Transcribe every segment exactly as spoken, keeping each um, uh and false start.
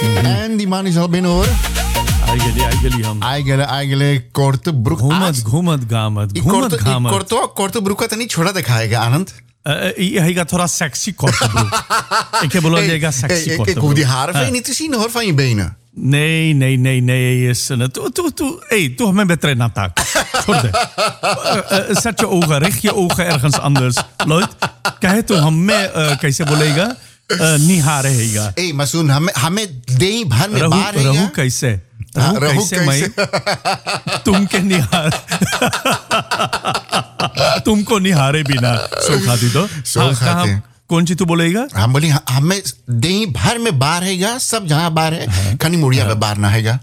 Mm-hmm. En die man is al binnen hoor. Eigenlijk, eigenlijk हम eigenlijk eigenlijk korte broek घूमत घूमत गामत घूमत गामत korte korte broek का तो नहीं छोड़ा दिखाएगा आनंद hij gaat थोड़ा sexy korte broek ik heb beloofd jij gaat sexy korte broek ik hoef die haren van je niet te zien hoor van je benen nee nee nee nee is tu tu tu hey tu hame betre na tak छोड़ दे zet je ogen richt je ogen ergens anders Lloyd कहे तो हमें कैसे बोलेगा निहार रहेगा ए मासूम हमें हमें दिन भर में बाहर है रहू कैसे रहू कैसे मैं तुमके निहार तुमको निहारे बिना सो खाती तो सो खाती कौन सी तू बोलेगा हम बोली हमें दिन भर में बाहर हैगा सब जहाँ बाहर है खनी मुड़िया में बाहर ना हैगा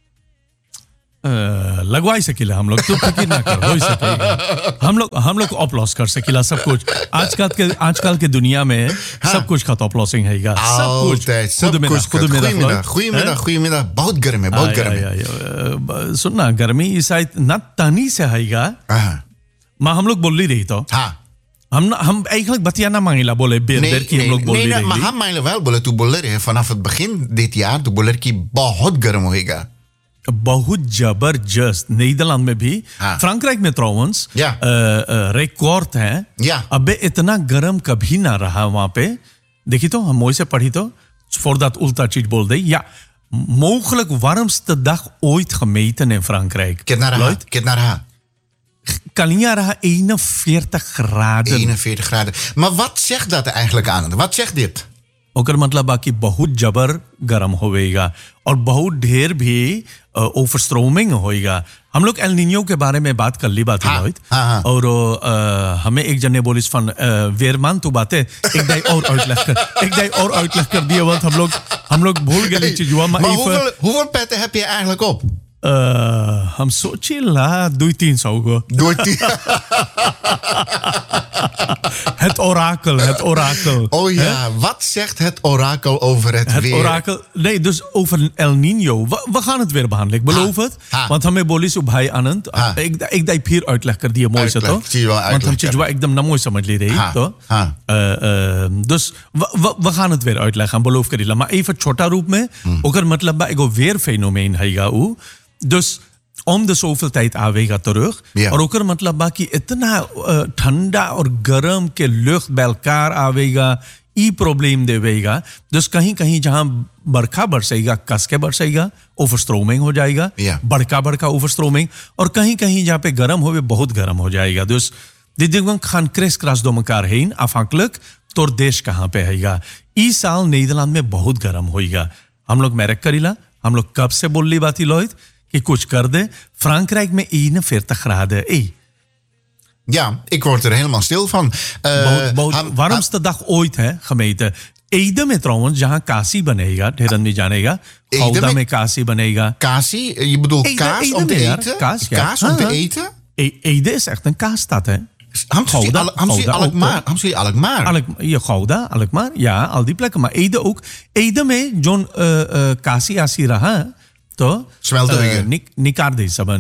लगवा ही सकेला हम लोग तो फिक्र ना कर हो ही सकेगा हम लोग हम लोग अपलॉस कर सकेला सब कुछ आजकल के आजकल के दुनिया में हाँ। सब कुछ का तो अपलॉसिंग हैगा सब कुछ सब कुछ खुद में खुद में खुद में बहुत गर्म है बहुत गर्म है सुनना गर्मी इस साइड ना तनी से हैगा माँ हम लोग बोल रही तो हाँ हम हम eigenlijk Batiana Mangela bolle beer nee, की हम लोग बोल रही nee, maar हम Mangela wel बोले तू बोल रहे vanaf het begin dit jaar तू बोल रही कि बहुत गर्म होएगा बहुत जबरदस्त नीदरलैंड में भी हाँ. फ्रांकराइक में ट्राउंस या. रिकॉर्ड है या. अबे इतना गर्म कभी ना रहा वहां पे देखी तो हम मोई से पढ़ी तो voordat उल्टा चीज बोल दे ja mogelijk warmste dag ooit gemeten in Frankrijk Kijk naar haar kijk naar haar Kalinja raha eenenveertig graden eenenveertig graden maar wat zegt dat eigenlijk aan wat zegt dit ओकर मतलब बाकी बहुत जबर गर्म होएगा और बहुत ढेर भी ओवरस्ट्रोमिंग होएगा हम लोग एल नीनियो के बारे में बात कर ली बात हाँ, लोइट हाँ, हाँ. और आ, हमें एक जने बोलिस फन वेरमान तो बातें एक दाई और आउटलैक कर एक दाई और आउटलैक कर दिया वक्त हम लोग हम लोग भूल गए चीज हुआ maar hoeveel hoeveel petten heb je eigenlijk op Uh, हम सोचे ला दो तीन सौ को दो तीन het orakel het orakel oh ja He? Wat zegt het orakel over het, het weer het orakel nee dus over El Niño we, we gaan het weer behandelen ik beloof ha, het ha. want हमें बोली सु भाई आनंद एक एक दाई फिर uitleg कर दिया मोई से तो want हम चीज एकदम ना मोई समझ ले रही तो dus we, we, we gaan het weer uitleggen beloof Karila maar even छोटा रूप में hmm. ओकर मतलब बा एगो weer fenomeen हैगा उ dus om de zoveel tijd आवेगा terug yeah. और ओकर मतलब बा कि इतना ठंडा और गर्म के lucht bij elkaar आवेगा ई प्रॉब्लम देवेगा dus कहीं कहीं जहां बरखा बरसेगा कस के बरसेगा ओवरस्ट्रोमिंग हो जाएगा yeah. बड़का बड़का ओवरस्ट्रोमिंग और कहीं कहीं जहां पे गर्म होवे बहुत गर्म हो जाएगा dus dit dingen gaan kriskras door elkaar heen afhankelijk door देश कहां पे हैगा ई साल नीदरलैंड में बहुत गर्म होएगा हम लोग merk करीला हम लोग कब से बोल ली बात Lloyd कि कुछ कर दे Frankrijk में eenenveertig graden. Hey. Ja, ik word er helemaal stil van. Uh, warmste dag ooit hè, gemeten. Ede में trouwens जहाँ काशी बनेगा, ढेरन नहीं जानेगा. Gouda में काशी बनेगा. Kaasi, je bedoelt Ede, kaas Ede om te eten? Kaas, ja. Kaas om te eten? Ede is echt een kaasstad hè. Gouda, Alkmaar, Hamsi Alkmaar. Alk, ja, Gouda, Alkmaar, ja, al die plekken. Maar Ede ook. Ede में जोन काशी आसी रहा तो स्मेल तो है निक निकाल दे सबन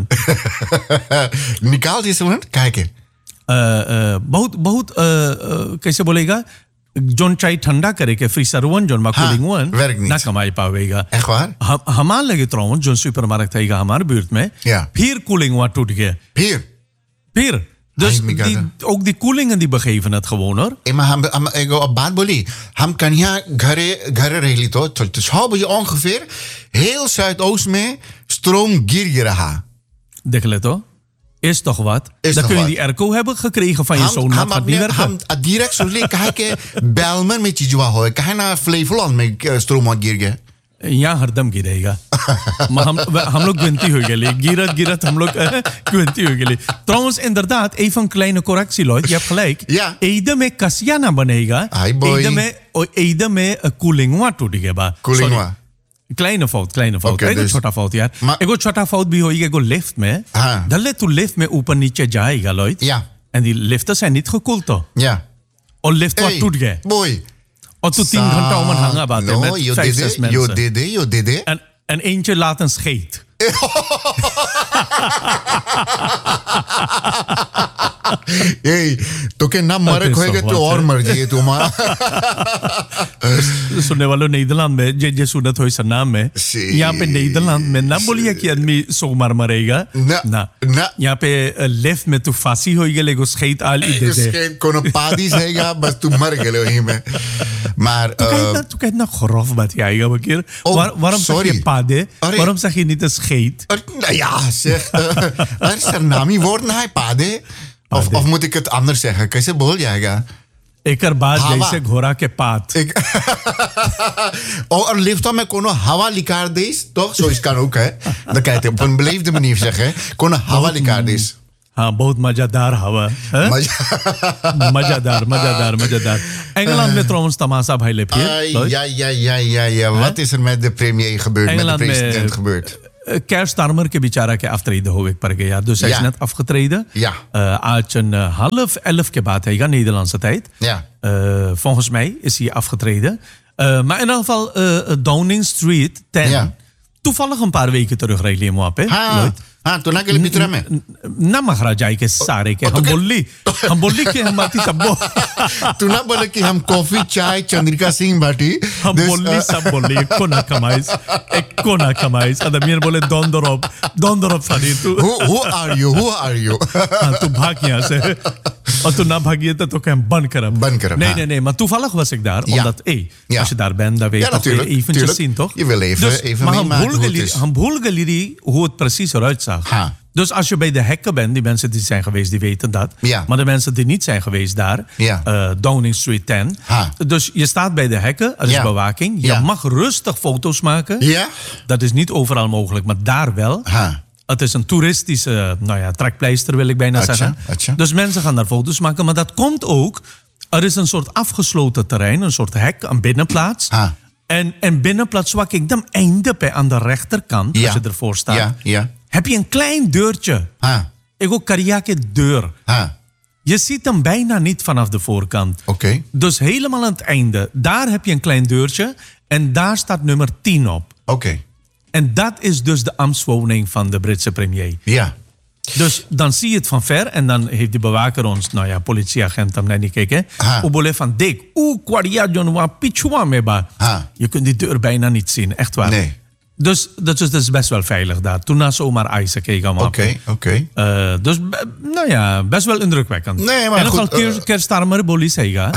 निकाल दे सबन काहे के बहुत बहुत कैसे बोलेगा जोन चाय ठंडा करे के फ्रीजर वन जोन मा कूलिंग वन ना कमाई पावेगा echt waar हम हमार लगे trouwens जोन सुपरमार्केट थाईगा हमारे buurt में फिर कूलिंग वन टूट गया फिर फिर Dus die, ook die koelingen die begeven het gewoon hoor. ए, maar हम हम एगो बात बोली हम कन्या घरे घरे रहली तो छह बजे ongeveer heel Zuidoost में stroom गिर रहा देख ले तो is toch wat is dan toch kun je wat? die airco hebben gekregen van je zoon हम gaat niet werken हम direct zo ले कहा के बेलमन में चीज हुआ है कहा ना फ्लेवलॉन में stroom गिर गया यहाँ हरदम गिरेगा हम हम लोग गिनती हो गए गिरत गिरत हम लोग गिनती हो गए trouwens inderdaad even een kleine correctie Lloyd je hebt gelijk ja. Ede में कसियाना बनेगा Ede में Ede में कूलिंगवा टूट गया कूलिंगवा kleine fout kleine fout okay, एक dus, छोटा fout यार maar, एगो छोटा fout भी होएगा एगो लिफ्ट में डले तू लिफ्ट में ऊपर नीचे जाएगा Lloyd ja en die liften zijn niet gekoeld toch ja और लिफ्ट wat टूट गया boy और तू तीन घंटा om een hangen baat no, met vijf zes mensen yo dede yo dede en en eentje laat een scheet Hey, तो के ना मरक होएगा तो और मर जाइए तुम. सुनने वालों नीदरलैंड में जे जे सुनत हो इस नाम में यहाँ पे नीदरलैंड में ना बोलिए कि आदमी सो मर मरेगा ना ना यहाँ पे लेफ्ट में तू फांसी होएगा लेगो स्केट आल इधर से कोनो पादी सेगा बस तू मर गए वहीं में maar tu kent nog grof wat jij eigenlijk hier waarom zeg je pade waarom zeg je niet een scheet ja zeg er is er nami woorden hij pade of of moet ik het anders zeggen कैसे बोल जाएगा एकर बाद जैसे घोड़ा के पात और लिफ्ट में कोनो हवा लिकार देस toch zo is kan ook hè dan kan je het op een beleefde manier zeggen कोनो हवा लिकार देस हाँ बहुत मजेदार हवा मजेदार मजेदार मजेदार Engeland met trouwens tamaza bij Lepje. Ja, ja, ja, ja, ja. Wat is er met de premier gebeurd, Engeland met de president gebeurd? Keir Starmer के बेचारा के aftreden हो एक पर गया dus hij is net afgetreden. Ja. Uh, आज een uh, half elf के बाद है Nederlandse tijd. Ja. Uh, volgens mij is hij afgetreden. Uh, maar in elk geval uh, Downing Street ten. Ja. Toevallig een paar weken terug reed hij op, hè? Ha. हाँ तो ना के लिए मित्र में ना महाराजा के सारे के हम बोली हम बोली कि हम आती सब तू ना बोले कि हम कॉफी चाय चंद्रिका सिंह बाटी हम बोली सब बोली एक को ना कमाइस एक को ना कमाइस अदर मेरे बोले डॉन दरब डॉन दरब सारी तू who who are you who are you तू भाग यहाँ से और तू ना भागिए तो तो क्या बंद कर बंद कर nee nee nee maar toevallig was ik daar omdat hey als je daar bent dan weet je toch eventjes zien toch je wil even even meemaken hoe het is हम भूल गए hoe het precies eruit zag. Ha. Dus als je bij de hekken bent, die mensen die zijn geweest, die weten dat. Ja. Maar de mensen die niet zijn geweest daar, ja. uh, Downing Street ten. Ha. Dus je staat bij de hekken, er is ja. bewaking. Je ja. mag rustig foto's maken. Ja. Dat is niet overal mogelijk, maar daar wel. Ha. Het is een toeristische nou ja, trekpleister, wil ik bijna atcha, zeggen. Atcha. Dus mensen gaan daar foto's maken. Maar dat komt ook, er is een soort afgesloten terrein, een soort hek, een binnenplaats. Ha. En, en binnenplaats, wat ik dan einde aan de rechterkant, ja. als je ervoor staat. Ja, ja. Heb je een klein deurtje. Ha. Ik ook kariake deur. Ha. Je ziet hem bijna niet vanaf de voorkant. Oké. Okay. Dus helemaal aan het einde. Daar heb je een klein deurtje. En daar staat nummer tien op. Oké. Okay. En dat is dus de ambtswoning van de Britse premier. Ja. Dus dan zie je het van ver. En dan heeft de bewaker ons, nou ja, politieagent hem naar niet kijken. Obole van dik. Oeh, kwaria jonwa pichua meba. Je kunt die deur bijna niet zien. Echt waar. Nee. Dus dat is, dat is best wel veilig daar. Toen na zomaar ijzer keken we op. Oké, oké. Dus, nou ja, best wel indrukwekkend. Nee, maar en goed. En nog keer starmer बोली सहीगा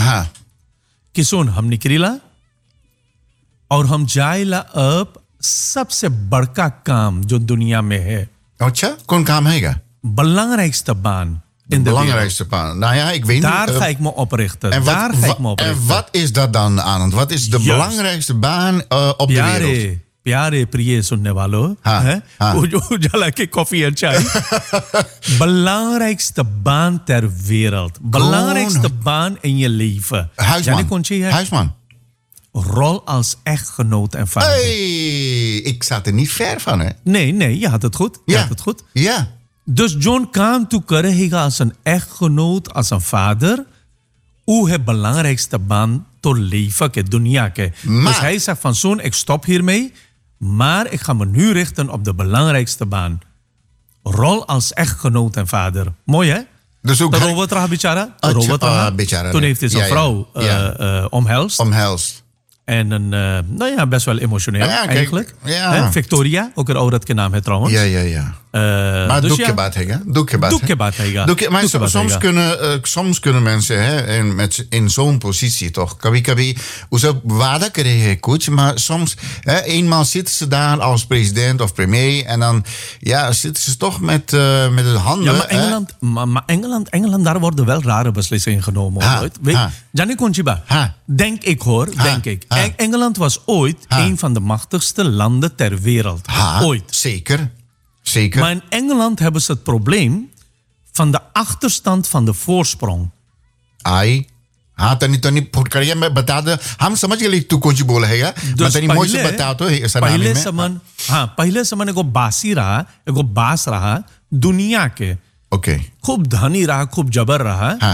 कि सुन हम निकला और हम जाएला अब सबसे बड़का काम जो दुनिया में है. अच्छा, कौन काम हैगा? belangrijkste baan. De belangrijkste baan. Nou ja, ik weet Daar niet. Daar uh, ga ik me oprichten. En wat, Daar ga ik me oprichten. En wat is dat dan, Anand? Wat is de Just. belangrijkste baan uh, op Pyare, de wereld? प्यारे प्रिय सुनने वालों उजाला के coffee en chai belangrijkste baan ter wereld belangrijkste baan in je leven Huisman Huisman rol als echtgenoot en vader. Hey, ik zat er niet ver van, hè? Nee, nee, je had het goed. Je ja. had het goed. Ja. Dus John kan toe krijgen als een echtgenoot, als een vader. Hoe het belangrijkste baan tot leven, ke dunia ke. Dus hij zegt van zoon, ik stop hiermee. Maar ik ga me nu richten op de belangrijkste baan. Rol als echtgenoot en vader. Mooi, hè? Dus ook... Robert Raha Bichara. Robert Raha. Toen heeft hij zijn ja, ja. vrouw ja. Uh, uh, omhelst. Omhelst. En een, uh, nou ja, best wel emotioneel ja, kijk, eigenlijk. Ja. He, Victoria, ook een oude naam heeft trouwens. Ja, ja, ja. Uh, maar dus doe je ja. baat hega. Doe je baat. Doe je baat hega. Maar soms, soms kunnen, uh, soms kunnen mensen hè, in, met, in zo'n positie toch. Kabi kabi. Hoe waarde krijgen coach. Maar soms, hè, eenmaal zitten ze daar als president of premier. En dan ja, zitten ze toch met, uh, met de handen. Ja, maar Engeland, maar, maar Engeland, Engeland, daar worden wel rare beslissingen genomen. Ha, Weet, ha. Gianni Conchiba, ha. denk ik hoor, ha, denk ik. Ha. Engeland was ooit ha. een van de machtigste landen ter wereld. Ha, ooit. Zeker. Zeker. Maar in Engeland hebben ze het probleem van de achterstand van de voorsprong. Ai. हाँ तनी तनी फुटकरिया में बता दे हम समझ गए तू कौन सी बोल है या मैं तनी मोई से बता तो पहले समन हाँ पहले समन एगो बासी रहा एगो बास रहा दुनिया के ओके खूब धनी रहा खूब जबर रहा हाँ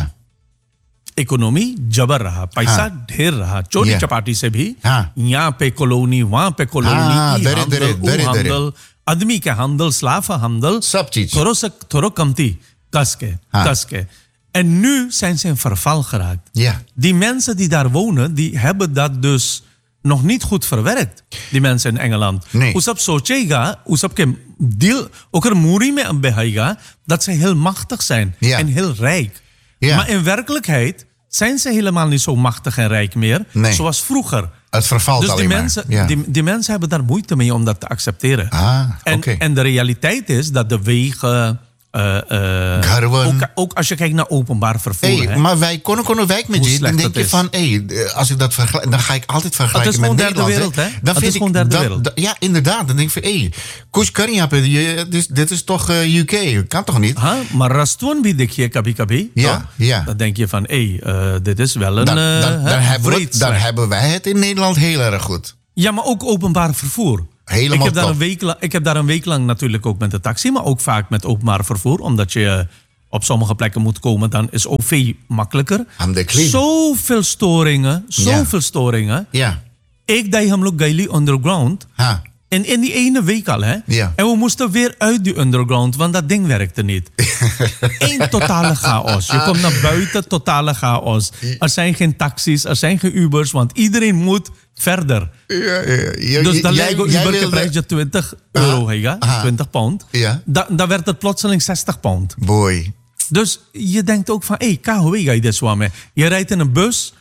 इकोनॉमी जबर रहा पैसा हाँ, ढेर रहा चोरी yeah. चपाटी से भी हाँ, यहाँ पे कॉलोनी वहाँ पे कॉलोनी हाँ, दरे, दरे, दरे, दरे. आदमी के हमदल स्लाफ हमदल सब चीज थोड़ो से थोड़ो कमती कस के हाँ, कस के En nu zijn ze in verval geraakt. Ja. Die mensen die daar wonen, die hebben dat dus nog niet goed verwerkt. Die mensen in Engeland. Nee. Usap sochega, usap ke deal, ook er moeri me aan behaiga, dat ze heel machtig zijn Ja. en heel rijk. Ja. Maar in werkelijkheid zijn ze helemaal niet zo machtig en rijk meer, Nee. zoals vroeger. Het vervalt Dus die alleen mensen, maar. Ja. die, die mensen hebben daar moeite mee om dat te accepteren. Ah, en, oké. en de realiteit is dat de wegen... Uh, uh, Garwen. ook, ook als je kijkt naar openbaar vervoer. Hey, hè. maar wij konden konden wijk met Hoe je. Dan slecht denk het je is. van, hey, als ik dat vergelijk, dan ga ik altijd vergelijken Het is met gewoon derde Nederland. wereld, hè? Dan Het vind is ik gewoon derde dat- wereld. dat- ja, inderdaad. Dan denk ik van, hé, hey, Koes Kariape, dit is, dit is toch uh, U K? Kan toch niet? Huh? Maar Rastoon bied ik je kabi kabi. Ja, toch? ja. Dan denk je van, hé, hey, uh, dit is wel een Dan, uh, dan, dan, hè, hebben we, vreedzwijn. dan hebben wij het in Nederland heel erg goed. Ja, maar ook openbaar vervoer. Helemaal ik heb, daar top. een week lang, ik heb daar een week lang natuurlijk ook met de taxi, maar ook vaak met openbaar vervoer. Omdat je op sommige plekken moet komen, dan is O V makkelijker. Aan de clean. Zoveel storingen, zoveel Ja. storingen. Ja. Ik deed hem ook Gaili underground. Ha. En in die ene week al, hè? Ja. En we moesten weer uit die underground, want dat ding werkte niet. Eén totale chaos. Je komt naar buiten, totale chaos. Er zijn geen taxis, er zijn geen Ubers, want iedereen moet verder. Ja, ja, ja. Dus dan Jij- lijkt jij Uber wilde- prijs je twintig euro, hè, Aha. twintig pound. Ja. Da, dan werd het plotseling zestig pound. Boy. Dus je denkt ook van, hé, hey, K H W ga je dit zo aan mee. Je rijdt in een bus